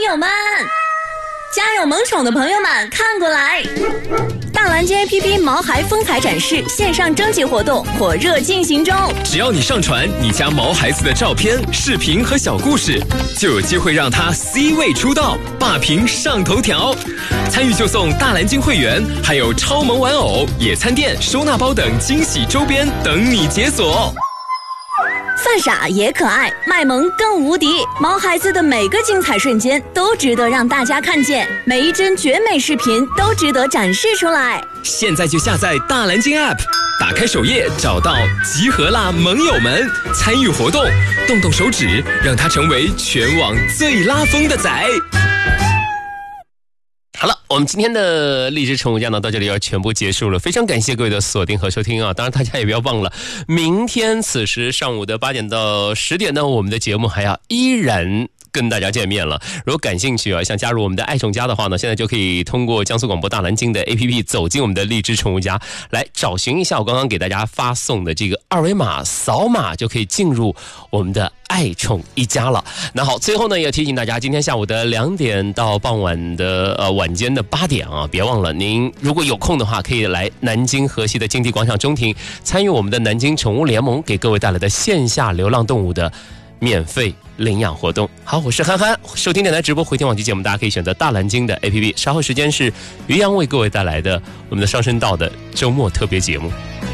友们，家有萌宠的朋友们看过来，大蓝鲸 APP 毛孩风采展示线上征集活动火热进行中， 只要你上传你家毛孩子的照片、视频和小故事，就有机会让他 C 位出道，霸屏上头条。参与就送大蓝鲸会员，还有超萌玩偶、野餐垫、收纳包等惊喜周边等你解锁。 犯傻也可爱，卖萌更无敌。毛孩子的每个精彩瞬间都值得让大家看见，每一帧绝美视频都值得展示出来。 现在就下载大蓝鲸 App， 打开首页找到集合啦萌友们，参与活动，动动手指，让他成为全网最拉风的仔。好了，我们今天的荔枝宠物家呢到这里要全部结束了，非常感谢各位的锁定和收听啊！当然大家也不要忘了，明天此时上午的8点到10点呢，我们的节目还要依然跟大家见面了。如果感兴趣啊，想加入我们的爱宠家的话呢，现在就可以通过江苏广播大蓝鲸的 APP 走进我们的荔枝宠物家，来找寻一下我刚刚给大家发送的这个二维码，扫码就可以进入我们的爱宠一家了。那好，最后呢也提醒大家，今天下午的2点到傍晚的晚间的8点啊，别忘了您如果有空的话，可以来南京河西的竞技广场中庭参与我们的南京宠物联盟给各位带来的线下流浪动物的免费领养活动。好，我是憨憨，收听电台直播回听往期节目，大家可以选择大蓝鲸的 APP。稍后时间是于洋为各位带来的我们的上升道的周末特别节目。